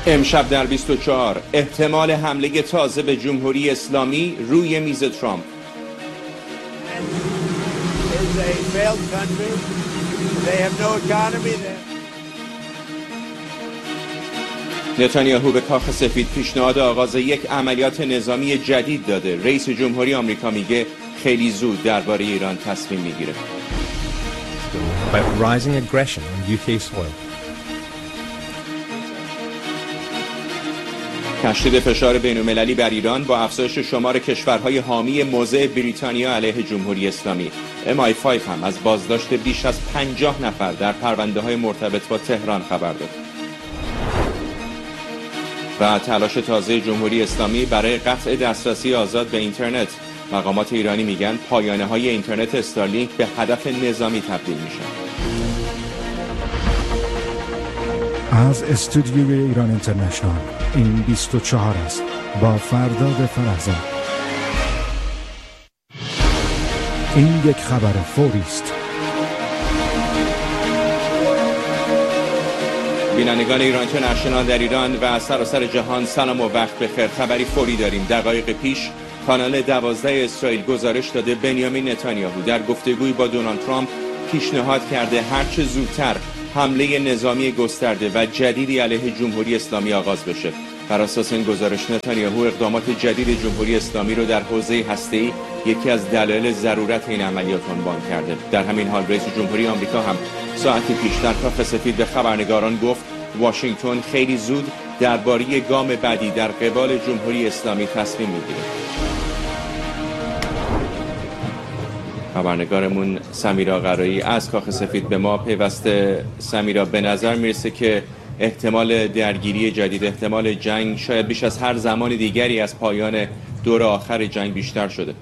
امشب در 24 احتمال حمله تازه به جمهوری اسلامی روی میز ترامپ. نتانیاهو به کاخ سفید پیشنهاد آغاز یک عملیات نظامی جدید داده. رئیس جمهوری آمریکا میگه خیلی زود درباره ایران تصمیم میگیره. تشدید فشار بین‌المللی بر ایران با افزایش شمار کشورهای حامی موضع بریتانیا علیه جمهوری اسلامی. MI5 هم از بازداشت بیش از 50 نفر در پرونده‌های مرتبط با تهران خبر داد. و تلاش تازه جمهوری اسلامی برای قطع دسترسی آزاد به اینترنت. مقامات ایرانی میگن پایانه‌های اینترنت استارلینک به هدف نظامی تبدیل میشن. از استودیوی ایران اینترنشنال این 24 است با فرداد فرزاد. این یک خبر فوری است. بینندگان ایران اینترنشنال در ایران و سراسر جهان سلام و وقت بخیر. خبری فوری داریم. دقایق پیش کانال 12 اسرائیل گزارش داده بنیامین نتانیاهو در گفتگوی با دونالد ترامپ پیشنهاد کرده هرچه زودتر حمله نظامی گسترده و جدیدی علیه جمهوری اسلامی آغاز بشه. بر اساس این گزارش نتانیاهو اقدامات جدید جمهوری اسلامی رو در حوزه هسته‌ای یکی از دلایل ضرورت این عملیات عنوان کرده. در همین حال رئیس جمهوری آمریکا هم ساعتی پیش در کاخ سفید به خبرنگاران گفت واشنگتن خیلی زود درباره گام بعدی در قبال جمهوری اسلامی تصمیم میگیره. خبرنگارمون سمیرا قرایی از کاخ سفید به ما پیوسته. سمیرا، به نظر میرسه که احتمال درگیری جدید، احتمال جنگ شاید بیش از هر زمان دیگری از پایان دور آخر جنگ بیشتر شده.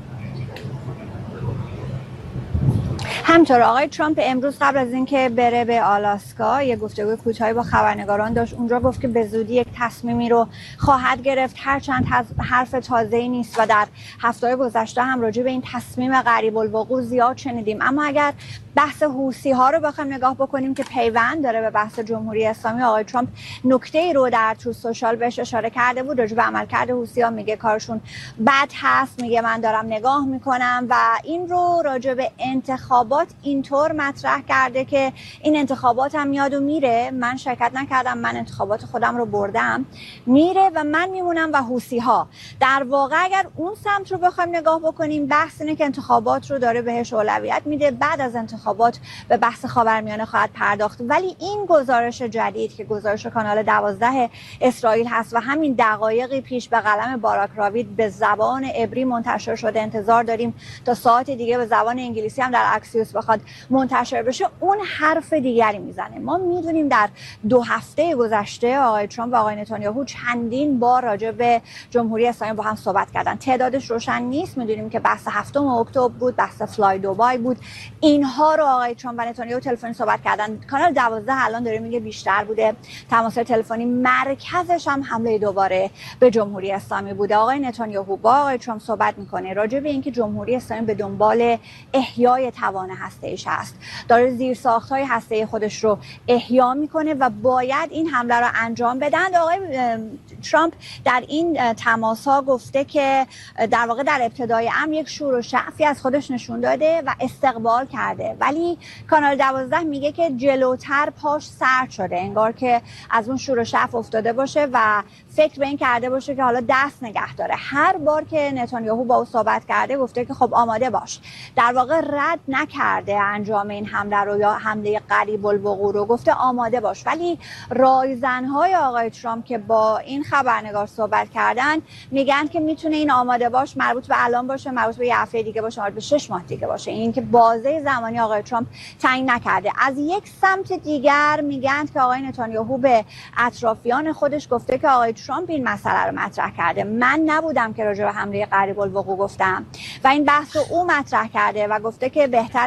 همینطور آقای ترامپ امروز قبل از اینکه بره به آلاسکا یه گفتگوی کوتاهی با خبرنگاران داشت. اونجا گفت که به زودی یک تصمیمی رو خواهد گرفت، هرچند حرف تازه‌ای نیست و در هفته‌های گذشته هم راجع به این تصمیم قریب الوقوع زیاد شنیدیم. اما اگر بحث حوثی‌ها رو بخوایم نگاه بکنیم که پیوند داره به بحث جمهوری اسلامی، آقای ترامپ نکته‌ای رو در تروث سوشال بهش اشاره کرده بود راجع به عملکرد حوثی‌ها. میگه کارشون بد هست، میگه من دارم نگاه میکنم و این رو راجع به انتخابات اینطور مطرح کرده که این انتخابات هم میاد و میره، من شرکت نکردم، من انتخابات خودم رو بردم، میره و من میمونم و حوثی‌ها. در واقع اگر اون سمت رو بخوایم نگاه بکنیم بحث اینه که انتخابات رو داره بهش اولویت میده، بعد از انتخابات به بحث خاورمیانه خواهد پرداخت. ولی این گزارش جدید که گزارش کانال 12 اسرائیل هست و همین دقایقی پیش به قلم باراک راوید به زبان عبری منتشر شده، انتظار داریم تا ساعت دیگه به زبان انگلیسی هم در اکسیوس بخواد منتشر بشه، اون حرف دیگری میزنه. ما میدونیم در 2 هفته گذشته آقای ترامپ و آقای نتانیاهو چندین بار راجع به جمهوری اسلامی با هم صحبت کردن. تعدادش روشن نیست. میدونیم که بحث 7 اکتبر بود، بحث فلای دوبای بود. اینها رو آقای ترامپ و نتانیاهو تلفنی صحبت کردن. کانال 12 الان داره میگه بیشتر بوده تماس تلفنی، مرکزش هم حمله دوباره به جمهوری اسلامی بوده. آقای نتانیاهو با آقای ترامپ صحبت میکنه راجع به اینکه جمهوری اسلامی به دنبال احیای توان هسته‌ایش است، داره زیرساخت‌های هسته‌ای خودش رو احیا میکنه و باید این حمله رو انجام بدن. آقای ترامپ در این تماس‌ها گفته که در واقع در ابتدای امر یک شور و شعفی از خودش نشون داده و استقبال کرده، ولی کانال 12 میگه که جلوتر پاش سرد شده، انگار که از اون شور و شعف افتاده باشه و فکر به این کرده باشه که حالا دست نگه داره. هر بار که نتانیاهو با او صحبت کرده گفته که خب آماده باش. در واقع رد نکرده انجام این حمله رو یا حمله قریب الوقوع رو، گفته آماده باش. ولی رایزن‌های آقای ترامپ که با این خبرنگار صحبت کردن میگن که میتونه این آماده باش مربوط به الان باشه، مربوط به یه هفته دیگه باشه، مربوط به 6 ماه دیگه باشه. این که بازه زمانی آقای ترامپ تعیین نکرده. از یک سمت دیگر میگن که آقای نتانیاهو به اطرافیان خودش گفته که آقای ترامپ این مسئله رو مطرح کرده، من نبودم که راجع به حمله قریب الوقوع گفتم و این بحث رو او مطرح کرده و گفته که بهتره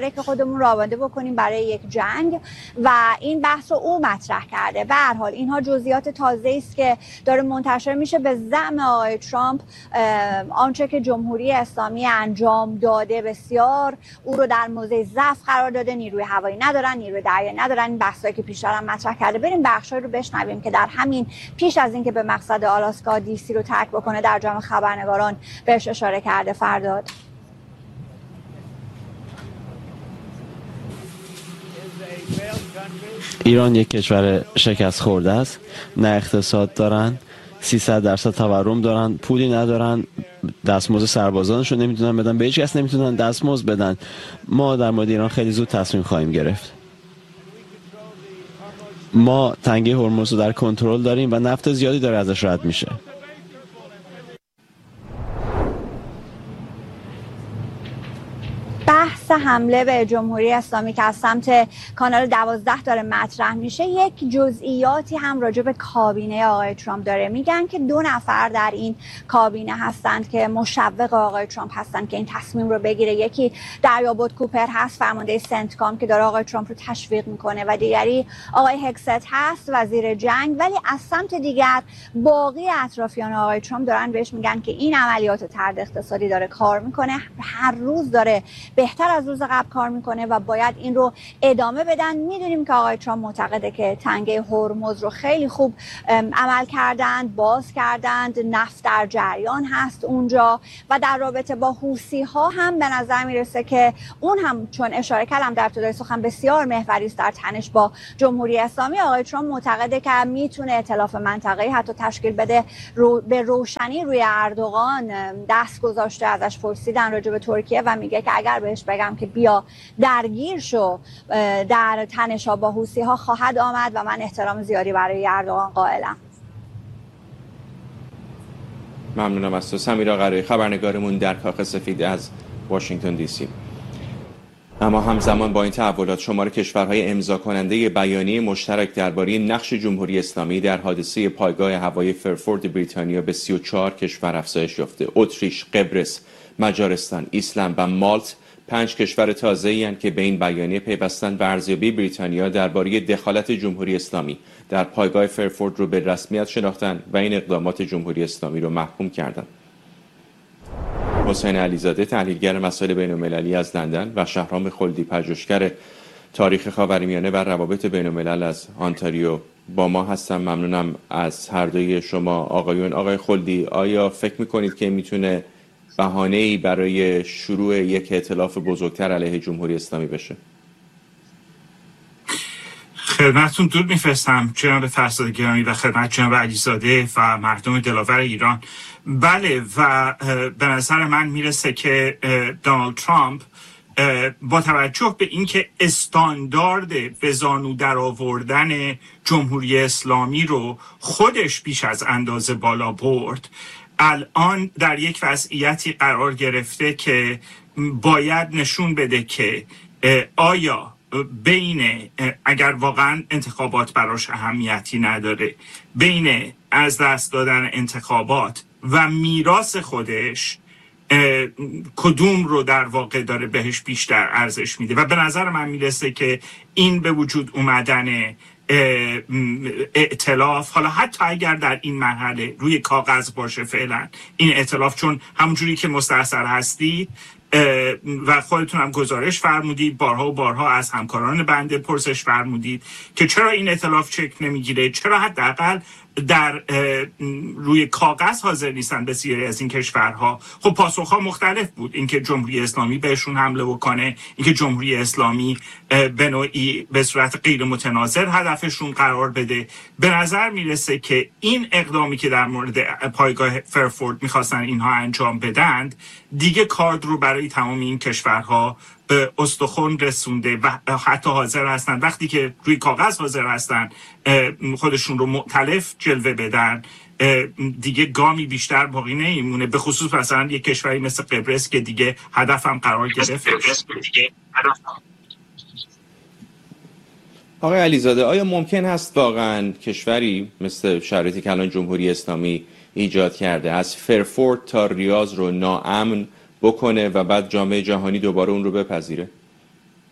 بهتره که خودمون رو آماده بکنیم برای یک جنگ و این بحث رو او مطرح کرده. به هر حال اینها جزئیات تازه‌ای است که داره منتشر میشه. به زعم آقای ترامپ آنچه که جمهوری اسلامی انجام داده بسیار او رو در موضع ضعف قرار داده. نیروی هوایی ندارن، نیروی دریایی ندارن، این بحثایی که پیشتر هم مطرح کرده. بریم بخشایی رو بشنویم که در همین پیش از اینکه به مقصد آلاسکا دی سی رو ترک بکنه در جمع خبرنگاران بهش اشاره کرده. فرداد ایران یک کشور شکست خورده است، نه اقتصاد دارن، 300% تورم دارن، پولی ندارن، دستمزد سربازانشون نمیتونن بدن، به هیچ کس نمیتونن دستمزد بدن. ما در مورد ایران خیلی زود تصمیم خواهیم گرفت. ما تنگه هرمز رو در کنترل داریم و نفت زیادی داره ازش رد میشه. بحث حمله به جمهوری اسلامی که از سمت کانال 12 داره مطرح میشه، یک جزئیاتی هم راجع به کابینه آقای ترامپ داره. میگن که 2 نفر در این کابینه هستند که مشوق آقای ترامپ هستند که این تصمیم رو بگیره. یکی دریابد کوپر هست، فرمانده سنتکام که داره آقای ترامپ رو تشویق میکنه، و دیگری آقای هکست هست، وزیر جنگ. ولی از سمت دیگر باقی اطرافیان آقای ترامپ دارن بهش میگن که این عملیات طرد اقتصادی داره کار میکنه، هر روز داره بهتر از روز قبل کار میکنه و باید این رو ادامه بدن. میدونیم که آقای ترامپ معتقده که تنگه هرمز رو خیلی خوب عمل کردند، باز کردند، نفت در جریان هست اونجا. و در رابطه با حوثی ها هم به نظر میرسه که اون هم چون اشاره کردم در ابتدای سخن بسیار محوری است در تنش با جمهوری اسلامی. آقای ترامپ معتقده که میتونه ائتلاف منطقه‌ای حتی تشکیل بده. به روشنی روی اردوغان دست گذاشته، ازش پرسیدن راجع به ترکیه و میگه که اگر بهش بگم که بیا درگیر شو در تنش‌ها با حوثی‌ها خواهد آمد و من احترام زیادی برای اردوغان قائلم. ممنونم از تو سمیرا قرایی، خبرنگارمون در کاخ سفید از واشنگتن دی سی. اما همزمان با این تحولات شمار کشورهای امضا کننده بیانیه مشترک درباره نقش جمهوری اسلامی در حادثه پایگاه هوایی فرفورد بریتانیا به 34 کشور افزایش یافته. اتریش، قبرس، مجارستان، ایسلند و مالت 5 کشور تازه‌ای هستند که به این بیانیه پیوستند و ارزیابی بریتانیا درباره دخالت جمهوری اسلامی در پایگاه فرفورد رو به رسمیت شناختند و این اقدامات جمهوری اسلامی رو محکوم کردند. حسین علیزاده، تحلیلگر مسائل بین‌المللی از لندن، و شهرام خلدی، پژوهشگر تاریخ خاورمیانه و روابط بین‌الملل از آنتاریو با ما هستن. ممنونم از هر دوی شما آقایون. آقای خلدی، آیا فکر می‌کنید که میتونه بهانه‌ای برای شروع یک ائتلاف بزرگتر علیه جمهوری اسلامی بشه؟ خدمتتون درود میفرستم جناب فرزاد گرامی و خدمت جناب علیزاده و مردم دلاور ایران. بله، و به نظر من میرسه که دونالد ترامپ با توجه به اینکه استاندارد به زانو در آوردن جمهوری اسلامی رو خودش بیش از اندازه بالا برد، الان در یک وضعیتی قرار گرفته که باید نشون بده که آیا بین، اگر واقعا انتخابات براش اهمیتی نداره، بین از دست دادن انتخابات و میراث خودش کدوم رو در واقع داره بهش بیشتر ارزش میده. و به نظر من میرسه که این به وجود اومدن ائتلاف، حالا حتی اگر در این مرحله روی کاغذ باشه فعلا این ائتلاف، چون همونجوری که مستحضر هستید و خودتون هم گزارش فرمودید، بارها و بارها از همکاران بنده پرسش فرمودید که چرا این ائتلاف شکل نمیگیره، چرا حداقل در روی کاغذ حاضر نیستن بسیاری از این کشورها. خب پاسخها مختلف بود، اینکه جمهوری اسلامی بهشون حمله بکنه، اینکه جمهوری اسلامی به نوعی به صورت غیر متناظر هدفشون قرار بده. به نظر میرسه که این اقدامی که در مورد پایگاه فرفورد میخواستن اینها انجام بدند دیگه کارد رو برای تمام این کشورها به استخوان رسونده و حتی حاضر هستن وقتی که روی کاغذ حاضر هستن خودشون رو مؤتلف جلوه بدن، دیگه گامی بیشتر باقی نمیمونه. به خصوص مثلا یک کشوری مثل قبرس که دیگه هدفم قرار گرفت. آقای علیزاده، آیا ممکن هست واقعا کشوری مثل شرایطی که الان جمهوری اسلامی ایجاد کرده از فرفورد تا ریاض رو ناامن بکنه و بعد جامعه جهانی دوباره اون رو بپذیره؟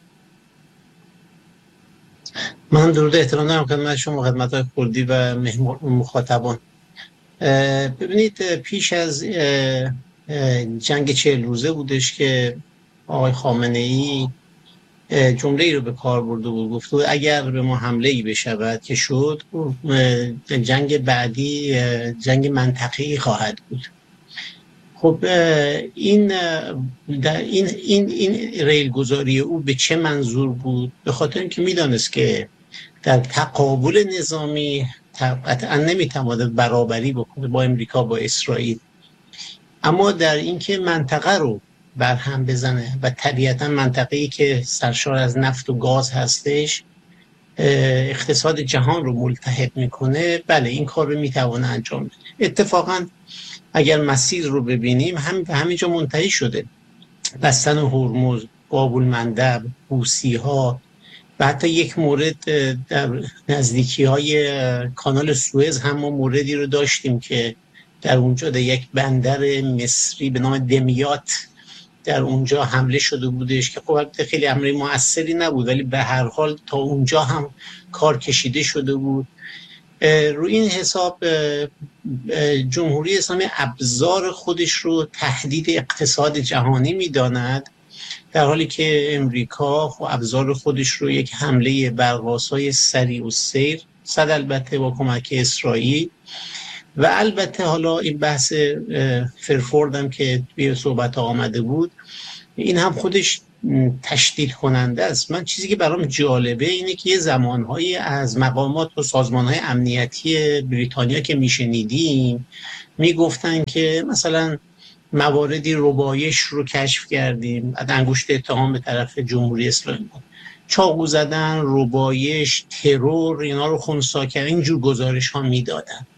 من درود احترام دارم خدمت شما، خدمت خردی و مخاطبان. ببینید، پیش از جنگ 40 روزه بودش که آقای خامنه ای جمله ای رو به کار برده بود، گفت اگر به ما حمله ای بشود که شد، جنگ بعدی جنگ منطقه‌ای خواهد بود. خب این ریل گذاری او به چه منظور بود؟ به خاطر اینکه میدانست که در تقابل نظامی قطعا نمیتواند برابری بکنه با امریکا، با اسرائیل، اما در اینکه منطقه رو برهم بزنه و طبیعتا منطقه‌ای که سرشار از نفت و گاز هستش اقتصاد جهان رو ملتهب میکنه، بله این کار رو میتوانه انجام بده. اتفاقا اگر مسیر رو ببینیم همینجا منتهی شده. بستن هرمز، باب المندب، حوثی‌ها و حتی یک مورد در نزدیکی‌های کانال سوئز هم ما موردی رو داشتیم که در اونجا در یک بندر مصری به نام دمیات در اونجا حمله شده بودش که خب خیلی امر موثری نبود، ولی به هر حال تا اونجا هم کار کشیده شده بود. روی این حساب جمهوری اسلامی ابزار خودش رو تهدید اقتصاد جهانی می‌داند، در حالی که امریکا خب ابزار خودش رو یک حمله برق‌آسای سریع السیر، صد البته با کمک اسرائیل، و البته حالا این بحث فرفورد هم که توی صحبت آمده بود، این هم خودش تشدید کننده است. من چیزی که برام جالبه اینه که یه زمانهایی از مقامات و سازمان‌های امنیتی بریتانیا که میشنیدیم میگفتن که مثلا مواردی ربایش رو کشف کردیم، انگشت اتهام به طرف جمهوری اسلامی بود، چاقو زدن، ربایش، ترور، اینا رو خنثی کردن، اینجور گزارش ها میدادن.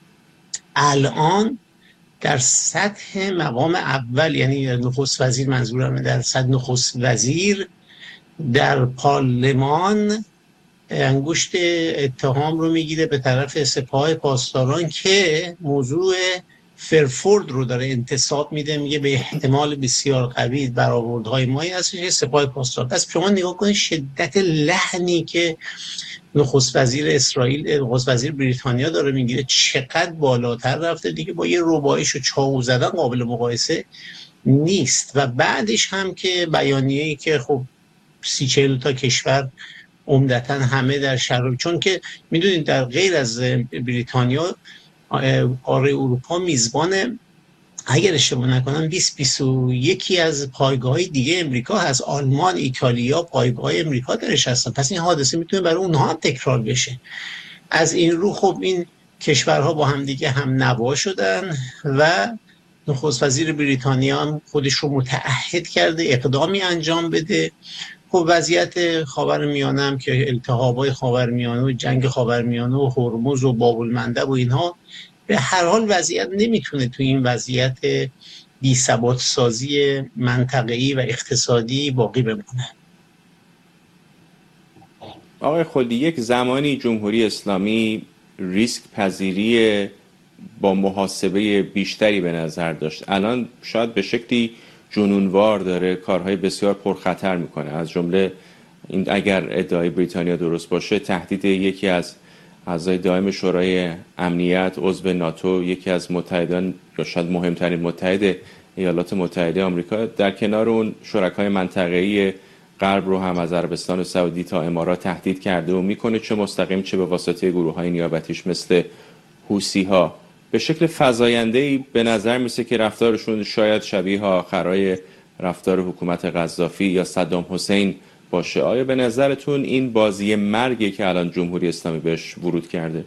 الان در سطح مقام اول، یعنی نخست وزیر، منظورم در سطح نخست وزیر در پارلمان، انگشت اتهام رو میگیره به طرف سپاه پاسداران که موضوع فرفورد رو داره انتصاب میده، میگه به احتمال بسیار قوی برآوردهای مایی هستش سپاه پاسداران. پس شما نگاه کنید شدت لحنی که نخست وزیر اسرائیل، نخست وزیر بریتانیا داره میگیره چقدر بالاتر رفته دیگه، با یه ربایش و چاقو زدن قابل مقایسه نیست. و بعدش هم که بیانیه‌ای که خب 30-40 تا کشور عمدتاً همه در شرایط، چون که میدونید در غیر از بریتانیا قاره اروپا میزبان، اگر اشتباه نکنم 20-21 از پایگاه‌های دیگه امریکا هست، آلمان، ایتالیا پایگاه‌های امریکا درش هستن. پس این حادثه میتونه برای اونها هم تکرار بشه. از این رو خب این کشورها با هم دیگه هم نوا شدن و نخست وزیر بریتانیا هم خودش رو متعهد کرده اقدامی انجام بده. خب وضعیت خاورمیانه هم که التهاب‌های خاورمیانه و جنگ خاورمیانه و هرمز و باب المندب و اینها، به هر حال وضعیت نمیتونه تو این وضعیت بی ثبات سازی منطقه‌ای و اقتصادی باقی بمونه. آقای خلدی، یک زمانی جمهوری اسلامی ریسک پذیری با محاسبه بیشتری به نظر داشت، الان شاید به شکلی جنونوار داره کارهای بسیار پرخطر میکنه، از جمله این اگر ادعای بریتانیا درست باشه تهدید یکی از اعضای دائم شورای امنیت، عضو ناتو، یکی از متحدان یا شاید مهمترین متحد ایالات متحده آمریکا، در کنار اون شرکای منطقه‌ای غرب رو هم از عربستان سعودی تا امارات تهدید کرده و میکنه، چه مستقیم چه به واسطه گروه‌های نیابتیش مثل حوثی‌ها. به شکل فزاینده‌ای به نظر میسه که رفتارشون شاید شبیه آخرای رفتار حکومت قذافی یا صدام حسین باشه. آیا به نظرتون این بازی مرگی که الان جمهوری اسلامی بهش ورود کرده؟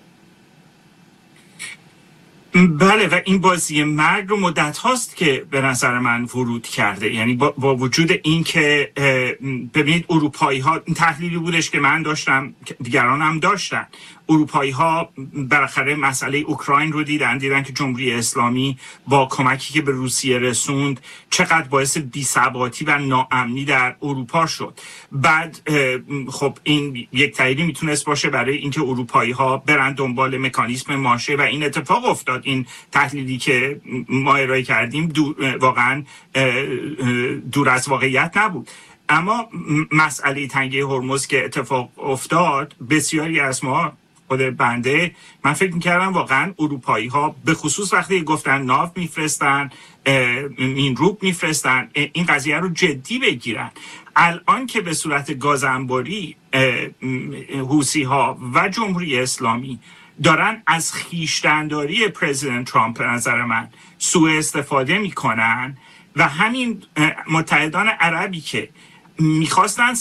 بله، و این بازی مرگ رو مدت هاست که به نظر من ورود کرده. یعنی با وجود این که ببینید اروپایی ها، این تحلیلی بودش که من داشتم، دیگران هم داشتن، اروپایی ها بالاخره مسئله اوکراین رو دیدن که جمهوری اسلامی با کمکی که به روسیه رسوند چقدر باعث بی‌ثباتی و ناامنی در اروپا شد. بعد خب این یک دلیلی میتونست باشه برای اینکه اروپایی ها برن دنبال مکانیسم ماشه و این اتفاق افتاد. این تحلیلی که ما ارائه کردیم واقعا دور از واقعیت نبود. اما مسئله تنگه هرمز که اتفاق افتاد، بسیاری از ما، خود بنده، من فکر میکردم واقعا اروپایی ها به خصوص وقتی گفتن ناو میفرستن، مینروب میفرستن، این قضیه رو جدی بگیرن. الان که به صورت گازانباری حوثی ها و جمهوری اسلامی دارن از خویشتنداری پرزیدنت ترامپ به نظر من سوء استفاده میکنن و همین متحدان عربی که میخواستن 100%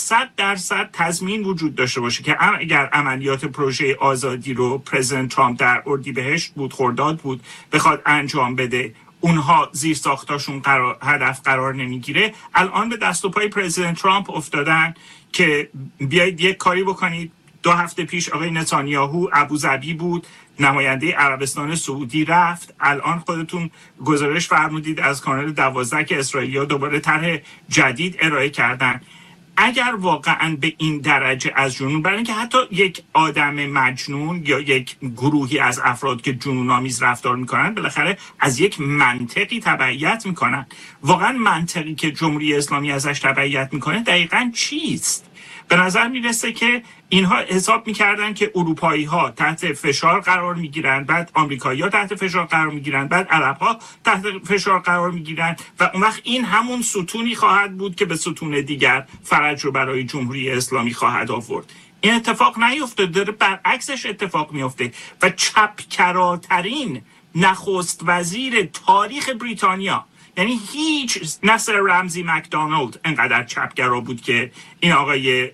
تضمین وجود داشته باشه که اگر عملیات پروژه آزادی رو پرزیدنت ترامپ در اردیبهشت بود، خرداد بود، بخواد انجام بده، اونها زیر ساختاشون هدف قرار نمیگیره، الان به دست و پای پرزیدنت ترامپ افتادن که بیایید یک کاری بکنید. 2 هفته پیش آقای نتانیاهو ابوظبی بود، نماینده عربستان سعودی رفت. الان خودتون گزارش فرمودید از کانال 12 که اسرائیلی‌ها دوباره طرح جدید ارائه کردن. اگر واقعا به این درجه از جنون، برای اینکه حتی یک آدم مجنون یا یک گروهی از افراد که جنون‌آمیز رفتار میکنن بالاخره از یک منطقی تبعیت میکنن، واقعا منطقی که جمهوری اسلامی ازش تبعیت میکنه دقیقاً چیست؟ به نظر میرسه که اینها حساب میکردن که اروپایی ها تحت فشار قرار میگیرن، بعد آمریکایی ها تحت فشار قرار میگیرن، بعد عرب ها تحت فشار قرار میگیرن و اون وقت این همون ستونی خواهد بود که به ستون دیگر فرج رو برای جمهوری اسلامی خواهد آورد. این اتفاق نیفتاد، داره برعکسش اتفاق میفته و چپکراترین نخست وزیر تاریخ بریتانیا، یعنی هیچ نصر رمزی مکدونالد انقدر چپگرا بود که این آقای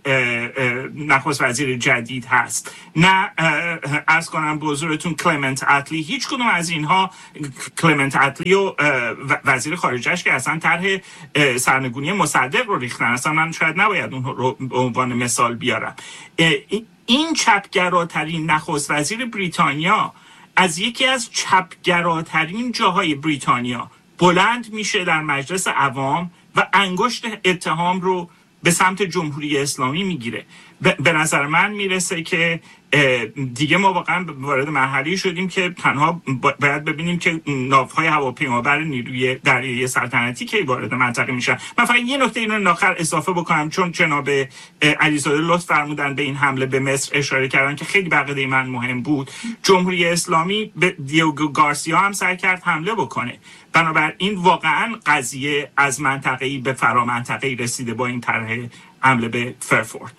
نخست وزیر جدید هست، نه عرض کنم به حضورتون کلمنت اتلی، هیچ کدوم از اینها، کلمنت اتلی و وزیر خارجه‌اش که اصلا طرح سرنگونی مصدق رو ریختن، اصلا من شاید نباید اون رو به عنوان مثال بیارم. این چپگراترین نخست وزیر بریتانیا از یکی از چپگراترین جاهای بریتانیا بلند میشه در مجلس عوام و انگشت اتهام رو به سمت جمهوری اسلامی میگیره. به نظر من میرسه که دیگه ما واقعا وارد مرحله شدیم که تنها باید ببینیم که ناوهای هواپیمابر نیروی دریایی سلطنتی که وارد منطقه میشن. من فقط یه نکته اینو ناخر اضافه بکنم، چون جناب علیزاده لطف فرمودن به این حمله به مصر اشاره کردن که خیلی بقیده من مهم بود. جمهوری اسلامی به دیگو گارسیا هم سعی کرد حمله بکنه، بنابراین واقعا قضیه از منطقه‌ای به فرامنطقه‌ای رسیده با این طرح حمله به فرفورت.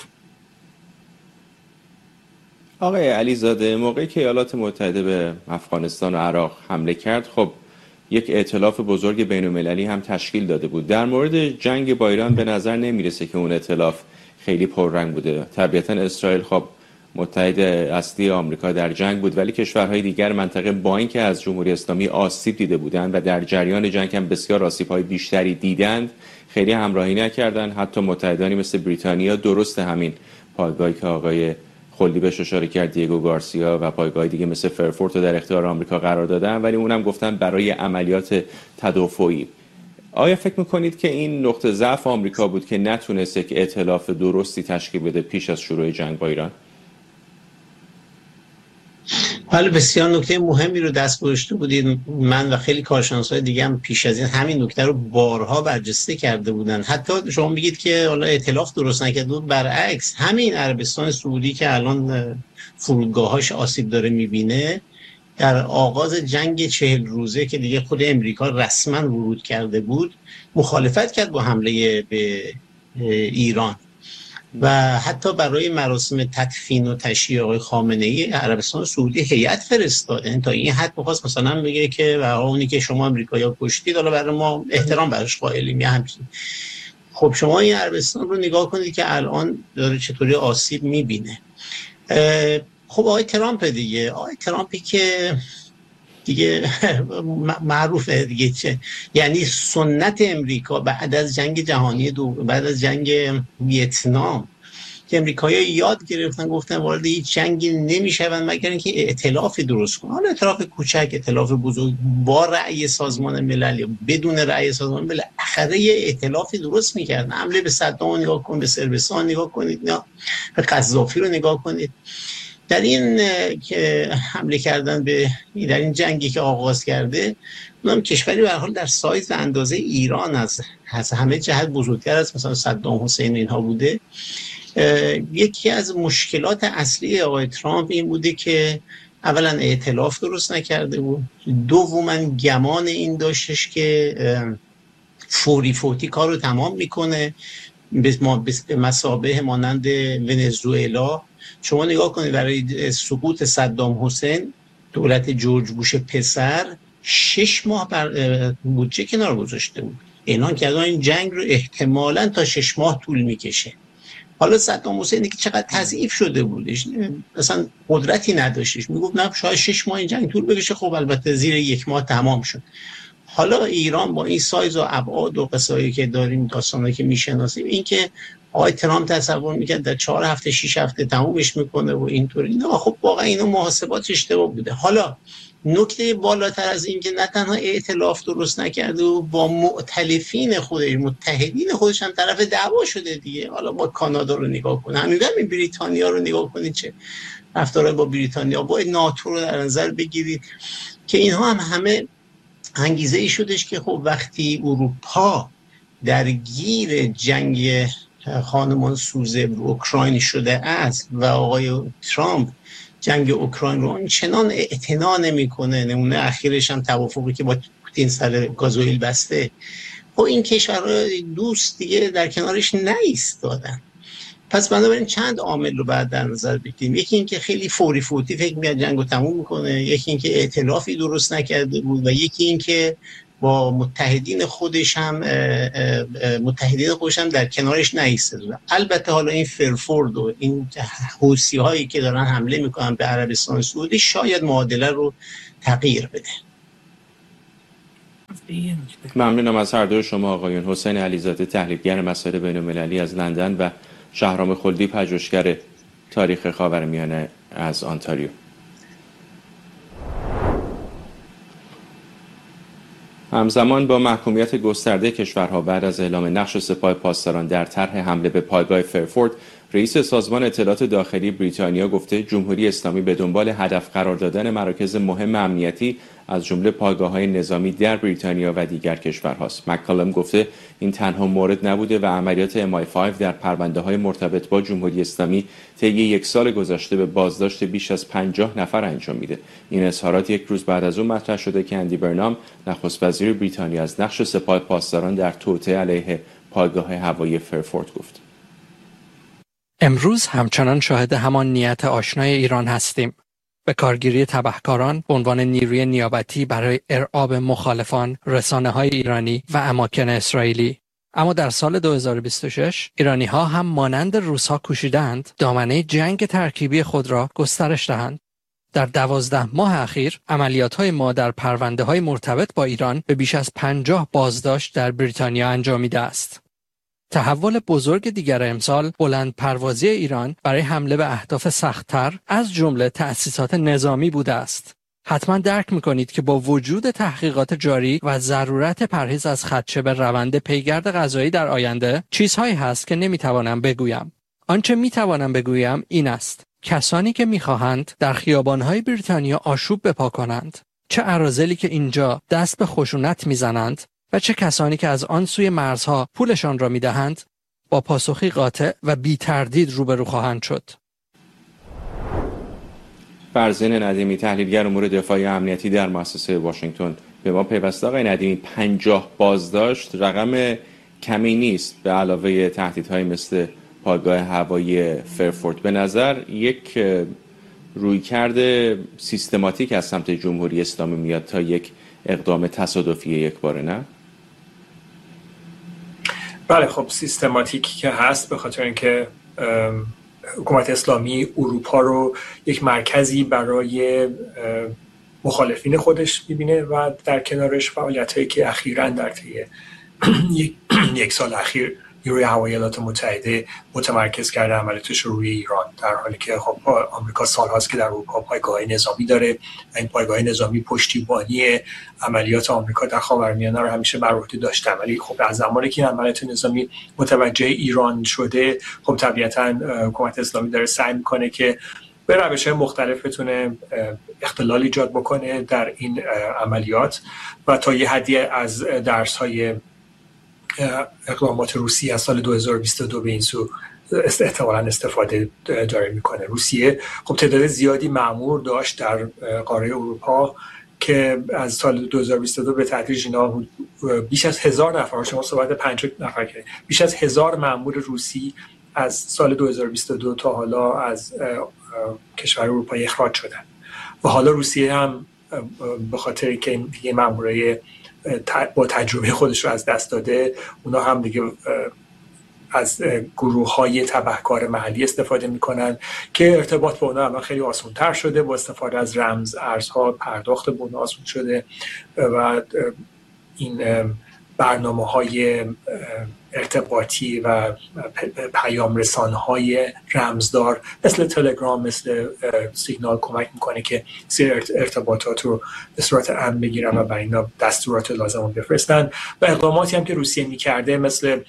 آقای علیزاده، موقعی که ایالات متحده به افغانستان و عراق حمله کرد، خب یک ائتلاف بزرگ بین‌المللی هم تشکیل داده بود. در مورد جنگ با ایران به نظر نمیرسه که اون ائتلاف خیلی پررنگ بوده. طبیعتاً اسرائیل خب متحد اصلی آمریکا در جنگ بود، ولی کشورهای دیگر منطقه با اینکه از جمهوری اسلامی آسیب دیده بودند و در جریان جنگ هم بسیار آسیب‌های بیشتری دیدند، خیلی همراهی نکردند. حتی متحدانی مثل بریتانیا، درست همین پایگاهی که آقای خلدی بهش اشاره کرد، دیگو گارسیا، و پایگاه دیگه مثل فرفورت رو در اختیار آمریکا قرار دادن، ولی اونم گفتن برای عملیات تدافعی. آیا فکر میکنید که این نقطه ضعف آمریکا بود که نتونست یک ائتلاف درستی تشکیل بده پیش از شروع جنگ با ایران؟ حالا بسیار نکته مهمی رو دست گذاشته بودید. من و خیلی کارشناسای دیگه هم پیش از این همین نکته رو بارها برجسته کرده بودن. حتی شما میگید که حالا ائتلاف درست نکرده بود، برعکس همین عربستان سعودی که الان فرودگاهاش آسیب داره میبینه، در آغاز جنگ 40 روزه که دیگه خود امریکا رسما ورود کرده بود، مخالفت کرد با حمله به ایران و حتی برای مراسم تدفین و تشییع آقای خامنه‌ای عربستان سعودی هیئت فرستاد. یعنی تا این حد می‌خواست مثلا بگه که اونی که شما آمریکایی‌ها کشتید حالا برای ما احترام براش قائلیم یا همچین. خب شما این عربستان رو نگاه کنید که الان داره چطوری آسیب می‌بینه. خب آقای ترامپ دیگه، آقای ترامپی که دیگه معروفه دیگه، چه یعنی سنت امریکا بعد از جنگ جهانی دوم، بعد از جنگ ویتنام، که امریکایی‌ها یاد گرفتن گفتن وارد هیچ جنگی نمیشون مگر اینکه ائتلافی درست کنن. حالا ائتلاف کوچک، ائتلاف بزرگ، با رأی سازمان ملل یا بدون رأی سازمان ملل، آخره یه ائتلافی درست میکردن. حمله به صدام نگاه کن، به صربستان نگاه کنید، یا به قذافی رو نگاه کنید. در این که حمله کردن به در این جنگی که آغاز کرده، اونم کشوری به هر حال در سایز و اندازه ایران از همه جهت بزرگتر از مثلا صدام حسین اینها بوده. یکی از مشکلات اصلی آقای ترامپ این بوده که اولا ائتلاف درست نکرده بود، دوما گمان این داشتش که فوتی کار رو تمام میکنه، به مثابه مانند ونزوئلا. شما نگاه کنید برای سقوط صدام حسین دولت جورج بوش پسر 6 ماه بودجه کنار گذاشته بود، اعلان کردن این جنگ رو احتمالاً تا 6 ماه طول میکشه. حالا صدام حسین که چقدر تضعیف شده بودش، اصلا قدرتی نداشتش، میگفت نه شاید 6 ماه این جنگ طول بکشه. خب البته زیر 1 ماه تمام شد. حالا ایران با این سایز و ابعاد و قصه‌ای که داریم، داستانایی که میشناسیم، این که آقای ترامپ تصور میکرد در 4 هفته 6 هفته تمومش میکنه و اینطوری، نه خب واقعا اینا محاسبات اشتباه بوده. حالا نکته بالاتر از این که نه تنها ائتلاف درست نکرده و با مؤتلفین خودش، متحدین خودش هم طرف دعوا شده دیگه. حالا با کانادا رو نگاه کنید، همین بریتانیا رو نگاه کنید، چه رفتار با بریتانیا، با ناتو رو در نظر بگیرید که اینها هم همه انگیزه ای شدش که خب وقتی اروپا درگیر جنگ خانمان سوزه اوکراین شده است و آقای ترامپ جنگ اوکراین رو آنچنان اعتنا نمی‌کنه، نمونه اخیرش هم توافقی که با پوتین سر گازوئیل بسته، خب این کشورهای دوست دیگه در کنارش نایستادن. پس بنابراین چند عامل رو بعد در نظر بگیریم. یکی این که خیلی فوتی فکر می‌کنه جنگو تموم می‌کنه، یکی این که ائتلافی درست نکرده بود و یکی این که با متحدین خودش هم در کنارش نایستاده. البته حالا این فرفورد و این حوثی هایی که دارن حمله میکنن به عربستان سعودی شاید معادله رو تغییر بده. ممنونم از هر دو شما آقایون. حسین علیزاده تحلیلگر مسائل بین‌المللی از لندن و شهرام خلدی پژوهشگر تاریخ خاورمیانه از آنتاریو. همزمان با محکومیت گسترده کشورها بعد از اعلام نقش سپاه پاسداران در طرح حمله به پایگاه فرفورد، رئیس سازمان اطلاعات داخلی بریتانیا گفته جمهوری اسلامی به دنبال هدف قرار دادن مراکز مهم امنیتی از جمله پایگاه‌های نظامی در بریتانیا و دیگر کشورهاست. مک‌کالم گفته این تنها مورد نبوده و عملیات MI5 در پرونده‌های مرتبط با جمهوری اسلامی طی 1 سال گذشته به بازداشت بیش از 50 نفر انجام میده. این اظهارات 1 روز بعد از اون مطرح شده که اندی برنام نخست وزیر بریتانیا از نقش سپاه پاسداران در توطئه علیه پایگاه هوایی فرفورد گفت. امروز همچنان شاهد همان نیت آشنای ایران هستیم. به کارگیری تبهکاران به عنوان نیروی نیابتی برای ارعاب مخالفان، رسانه‌های ایرانی و اماکن اسرائیلی. اما در سال 2026 ایرانی‌ها هم مانند روس‌ها کوشیدند دامنه جنگ ترکیبی خود را گسترش دهند. در 12 ماه اخیر عملیات‌های ما در پرونده‌های مرتبط با ایران به بیش از 50 بازداشت در بریتانیا انجامیده است. تحول بزرگ دیگر امسال بلند پروازی ایران برای حمله به اهداف سخت‌تر از جمله تأسیسات نظامی بوده است. حتما درک می‌کنید که با وجود تحقیقات جاری و ضرورت پرهیز از خدشه به روند پیگرد قضایی در آینده، چیزهایی هست که نمی‌توانم بگویم. آنچه می‌توانم بگویم این است: کسانی که می‌خواهند در خیابان‌های بریتانیا آشوب بپا کنند، چه اراذلی که اینجا دست به خشونت می‌زنند و چه کسانی که از آن سوی مرزها پولشان را می‌دهند، با پاسخی قاطع و بی تردید روبرو خواهند شد. فرزین ندیمی تحلیلگر امور دفاعی امنیتی در مؤسسه واشنگتن به ما پیوسته. آقای ندیمی، 50 بازداشت رقم کمی نیست به علاوه تهدیدهای مثل پایگاه هوایی فرفورد. به نظر یک رویکرد سیستماتیک از سمت جمهوری اسلامی میاد تا یک اقدام تصادفی یک باره، نه؟ بله، خب سیستماتیکی که هست به خاطر اینکه حکومت اسلامی اروپا رو یک مرکزی برای مخالفین خودش می‌بینه و در کنارش فعالیت‌هایی که اخیراً در طی یک سال اخیر نیروی هوایی ایالات متحده متمرکز کرده عملیاتش روی ایران، در حالی که خب آمریکا سال‌هاست که در اروپا پایگاه نظامی داره و این پایگاه نظامی پشتیبانی عملیات آمریکا در خاورمیانه رو همیشه بر عهده داشته. ولی خب از زمانی که این عملیات نظامی متوجه ایران شده، خب طبیعتاً حکومت اسلامی داره سعی می‌کنه که به روش‌های مختلف بتونه اختلال ایجاد بکنه در این عملیات و تا یه حدی از درس‌های اقدامات روسیه از سال 2022 به این سو احتمالاً استفاده داره میکنه. روسیه خب تعداد زیادی مأمور داشت در قاره اروپا که از سال 2022 به تدریج اینا بیش از 1000 نفر، شما صحبت 50 نفر که بیش از 1000 مأمور روسی از سال 2022 تا حالا از کشور اروپایی اخراج شدن و حالا روسیه هم به خاطر که این مأمورای با تجربه خودش رو از دست داده، اونا هم دیگه از گروه‌های تبهکار محلی استفاده می‌کنن که ارتباط با اونا خیلی آسان‌تر شده، با استفاده از رمز ارزها پرداخت به اونا آسان شده و این برنامه‌های ارتباطی و پیام رسان‌های رمزدار مثل تلگرام، مثل سیگنال کمک میکنه که سیر ارتباطات رو به صورت امن بگیرن و برای اینا دستورات لازم رو بفرستن. و اقداماتی هم که روسیه میکرده مثل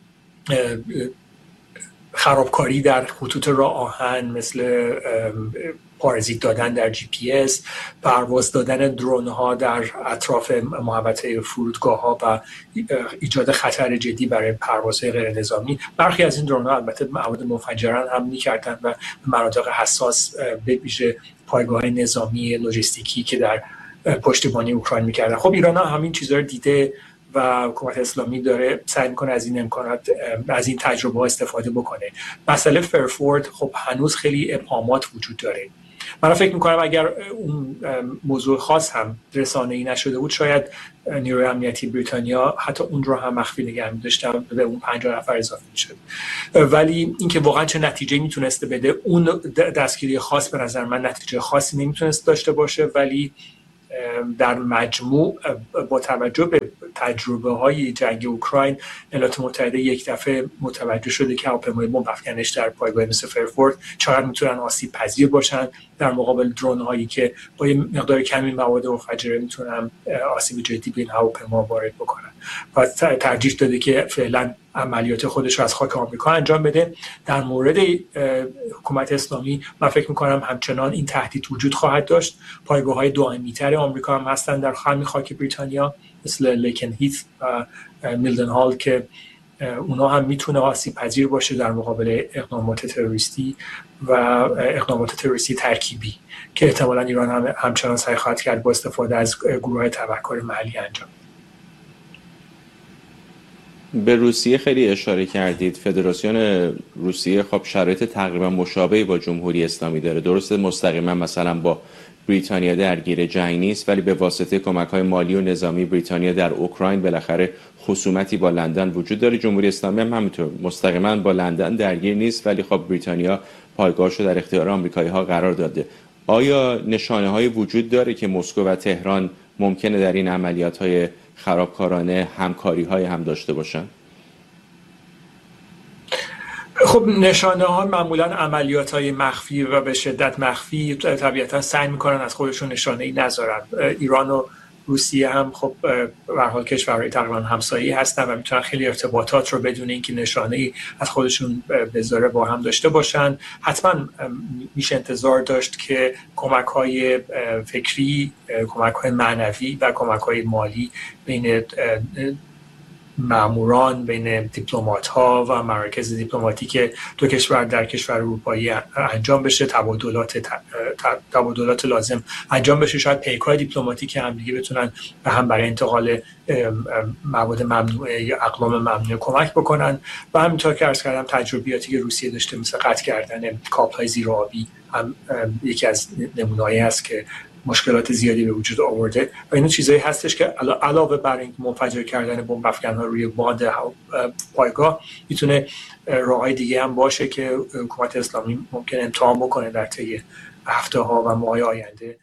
خرابکاری در خطوط راه آهن، مثل پارازیت دادن در GPS، پرواز دادن درون ها در اطراف محوطه فرودگاه ها و ایجاد خطر جدی برای پروازهای غیر نظامی. برخی از این درون ها البته مواد منفجرا هم می‌کردن و مناطق حساس به ویژه پایگاه‌های نظامی لوجستیکی که در پشتیبانی اوکراین می‌کردن. خب ایران ها همین چیزا رو دیده و حکومت اسلامی داره سعی میکنه از این امکانات، از این تجربه ها استفاده بکنه. مسئله فرفورد خب هنوز خیلی ابهامات وجود داره. من فکر میکنم اگر اون موضوع خاص هم رسانه‌ای نشده بود، شاید نیروی امنیتی بریتانیا حتی اون رو هم مخفی نگه می‌داشتن، به اون 50 نفر اضافه می‌شد. ولی اینکه واقعا چه نتیجه‌ای میتونسته بده، اون دستگیری خاص به نظر من نتیجه خاصی نمیتونست داشته باشه، ولی در مجموع با توجه به تجربه های جنگ اوکراین، ایالات متحده یک دفعه متوجه شده که هواپیمای بمب افکنش در پایگاه مثل فرفورد چقدر میتونن آسیب پذیر باشن در مقابل درون هایی که با یه مقدار کمی مواد منفجره میتونن آسیب جدی به این هواپیما وارد بکنن و ترجیح داده که فعلا عملیات خودش رو از خاک آمریکا انجام بده. در مورد حکومت اسلامی من فکر میکنم همچنان این تهدید وجود خواهد داشت. پایگاه‌های دائمی‌تر آمریکا هم هستن در همین خاک بریتانیا مثل لیکن هیت و میلدن هال که اونا هم میتونه آسیب پذیر باشه در مقابل اقدامات تروریستی و اقدامات تروریستی ترکیبی که احتمالاً ایران هم همچنان سعی خواهد کرد با استفاده از گروه‌های تبهکار محلی انجام. به روسیه خیلی اشاره کردید. فدراسیون روسیه خب شرایط تقریبا مشابهی با جمهوری اسلامی داره. درسته مستقیما مثلا با بریتانیا درگیر جنگ نیست، ولی به واسطه کمک‌های مالی و نظامی بریتانیا در اوکراین بالاخره خصومتی با لندن وجود داره. جمهوری اسلامی هم همینطور مستقیما با لندن درگیر نیست، ولی خب بریتانیا پایگاهش رو در اختیار آمریکایی‌ها قرار داده. آیا نشانه‌های وجود داره که مسکو و تهران ممکنه در این عملیات‌های خرابکارانه همکاری‌های هم داشته باشن؟ خب نشانه ها معمولا عملیات های مخفی و به شدت مخفی طبیعتا سعی میکنن از خودشون نشانه ای نذارن. ایران و روسیه هم خب به هر حال کشورهای تقریبا همسایه‌ای هستن و میتونن خیلی ارتباطات رو بدون اینکه نشانه ای از خودشون بذاره با هم داشته باشن. حتما میشه انتظار داشت که کمک های فکری، کمک های معنوی و کمک های مالی بین ماموران، بین دیپلمات ها و مراکز دیپلماتیک دو کشور در کشور اروپایی انجام بشه، تبادلات لازم انجام بشه، شاید پیک‌های دیپلماتیک هم دیگه بتونن به هم برای انتقال مواد ممنوعه یا اقلام ممنوعه کمک بکنن. و همینطور که عرض کردم تجربیاتی که روسیه داشته مثل قطع کردن کابل‌های زیرآبی هم یکی از نمونه‌هایی است که مشکلات زیادی به وجود آورده و این چیزایی هستش که علاوه بر این منفجر کردن بمب افکن‌ها روی باند پایگاه میتونه راههای دیگه هم باشه که حکومت اسلامی ممکن امتحان بکنه در طی هفته‌ها و ماه‌های آینده